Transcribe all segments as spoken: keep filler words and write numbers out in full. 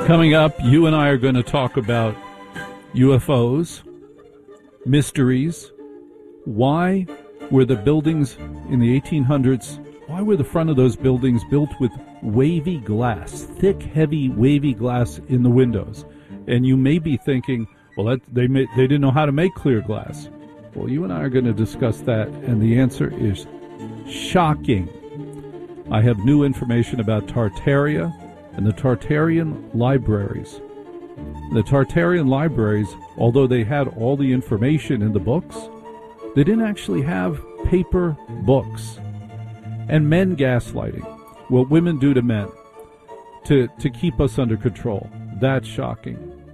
Coming up, you and I are going to talk about U F Os, mysteries. Why were the buildings in the eighteen hundreds, why were the front of those buildings built with wavy glass, thick, heavy, wavy glass in the windows? And you may be thinking, well, that, they, may, they didn't know how to make clear glass. Well, you and I are going to discuss that, and the answer is shocking. I have new information about Tartaria and the Tartarian libraries. The Tartarian libraries, although they had all the information in the books, they didn't actually have paper books. And men gaslighting, what women do to men, to, to keep us under control. That's shocking.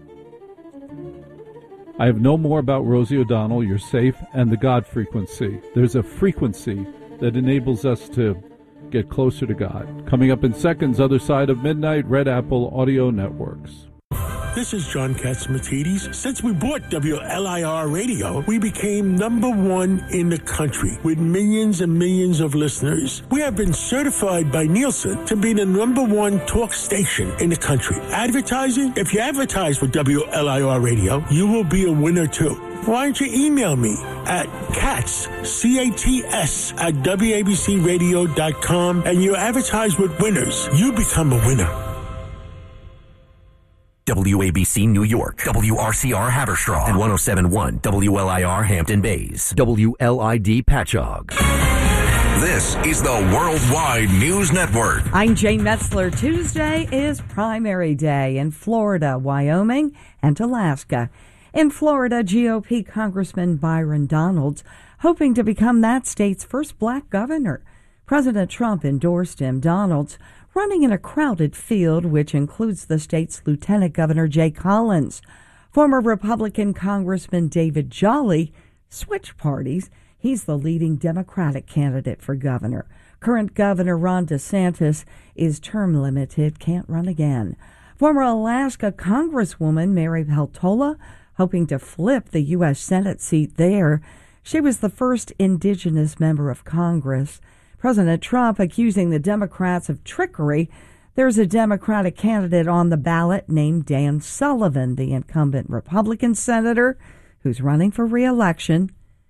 I have no more about Rosie O'Donnell, You're Safe, and the God frequency. There's a frequency that enables us to get closer to God. Coming up in seconds, other side of midnight, Red Apple Audio Networks. This is John Katsimatidis. Since we bought W L I R Radio, we became number one in the country with millions and millions of listeners. We have been certified by Nielsen to be the number one talk station in the country. Advertising? If you advertise with W L I R Radio, you will be a winner too. Why don't you email me at cats, C A T S, at W A B C radio dot com, and you advertise with winners. You become a winner. W A B C New York, W R C R Haverstraw, and one oh seven point one W L I R Hampton Bays, W L I D Patchogue. This is the Worldwide News Network. I'm Jane Metzler. Tuesday is primary day in Florida, Wyoming, and Alaska. In Florida, G O P Congressman Byron Donalds hoping to become that state's first black governor. President Trump endorsed him. Donalds running in a crowded field, which includes the state's Lieutenant Governor Jay Collins. Former Republican Congressman David Jolly switched parties. He's the leading Democratic candidate for governor. Current Governor Ron DeSantis is term limited, can't run again. Former Alaska Congresswoman Mary Peltola hoping to flip the U S Senate seat there. She was the first indigenous member of Congress. President Trump accusing the Democrats of trickery. There's a Democratic candidate on the ballot named Dan Sullivan, the incumbent Republican senator who's running for re-election,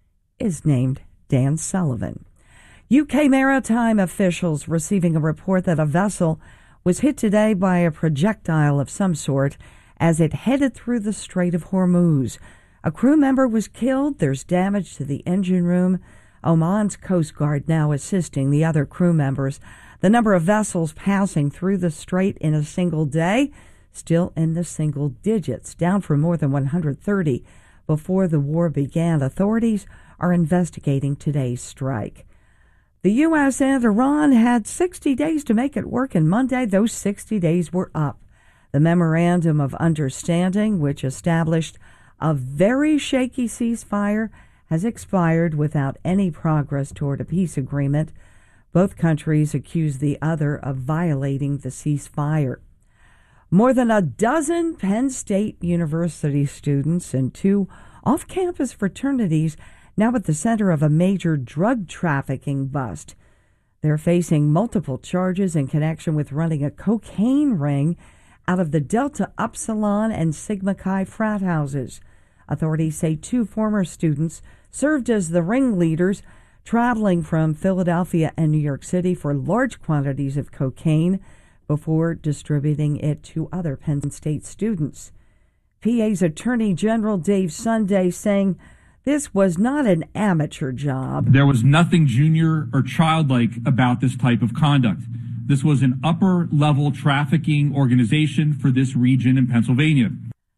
is named Dan Sullivan. U K maritime officials receiving a report that a vessel was hit today by a projectile of some sort as it headed through the Strait of Hormuz. A crew member was killed. There's damage to the engine room. Oman's Coast Guard now assisting the other crew members. The number of vessels passing through the strait in a single day still in the single digits, down from more than one hundred thirty before the war began. Authorities are investigating today's strike. The U S and Iran had sixty days to make it work, and Monday those sixty days were up. The Memorandum of Understanding, which established a very shaky ceasefire, has expired without any progress toward a peace agreement. Both countries accuse the other of violating the ceasefire. More than a dozen Penn State University students and two off-campus fraternities now at the center of a major drug trafficking bust. They're facing multiple charges in connection with running a cocaine ring out of the Delta Upsilon and Sigma Chi frat houses. Authorities say two former students served as the ringleaders, traveling from Philadelphia and New York City for large quantities of cocaine before distributing it to other Penn State students. P A's Attorney General Dave Sunday saying this was not an amateur job. There was nothing junior or childlike about this type of conduct. This was an upper-level trafficking organization for this region in Pennsylvania.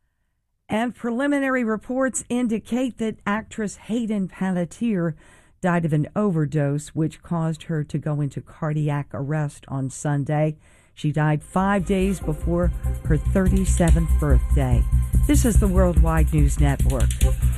And preliminary reports indicate that actress Hayden Panettiere died of an overdose, which caused her to go into cardiac arrest on Sunday. She died five days before her thirty-seventh birthday. This is the Worldwide News Network.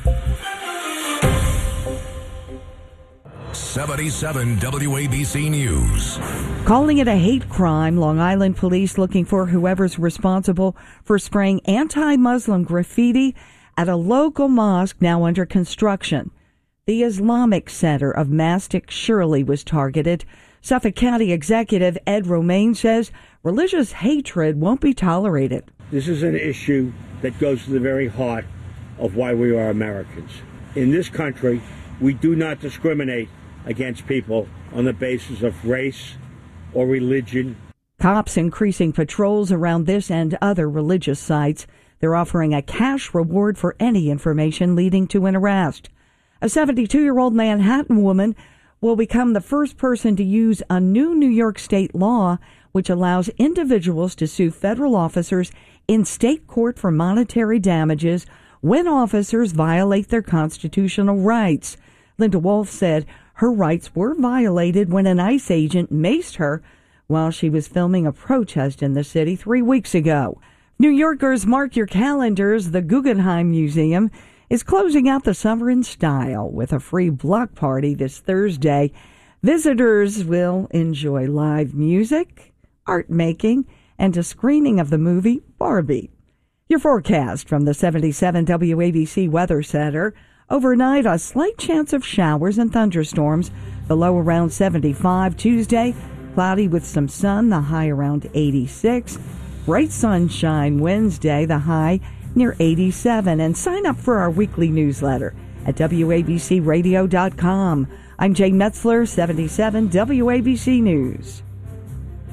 seventy-seven W A B C News. Calling it a hate crime, Long Island police looking for whoever's responsible for spraying anti-Muslim graffiti at a local mosque now under construction. The Islamic Center of Mastic Shirley was targeted. Suffolk County Executive Ed Romaine says religious hatred won't be tolerated. This is an issue that goes to the very heart of why we are Americans. In this country, we do not discriminate against people on the basis of race or religion. Cops increasing patrols around this and other religious sites. They're offering a cash reward for any information leading to an arrest. A seventy-two-year-old Manhattan woman will become the first person to use a new New York state law which allows individuals to sue federal officers in state court for monetary damages when officers violate their constitutional rights. Linda Wolf said her rights were violated when an ICE agent maced her while she was filming a protest in the city three weeks ago. New Yorkers, mark your calendars. The Guggenheim Museum is closing out the summer in style with a free block party this Thursday. Visitors will enjoy live music, art making, and a screening of the movie Barbie. Your forecast from the seventy-seven W A B C Weather Center. Overnight, a slight chance of showers and thunderstorms. The low around seventy-five. Tuesday, cloudy with some sun, the high around eighty-six. Bright sunshine Wednesday, the high near eighty-seven. And sign up for our weekly newsletter at W A B C radio dot com. I'm Jane Metzler, seventy-seven W A B C News.